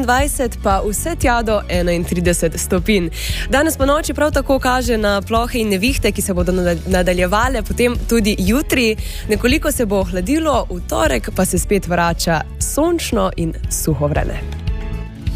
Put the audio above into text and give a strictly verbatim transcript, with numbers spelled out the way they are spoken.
dvaindvajset pa vse tja do enaintrideset stopinj. Danes po noči prav tako kaže na plohe in nevihte, ki se bodo nadaljevale potem tudi jutri. Nekoliko se bo ohladilo, v torek pa se spet vrača sončno in suho vreme.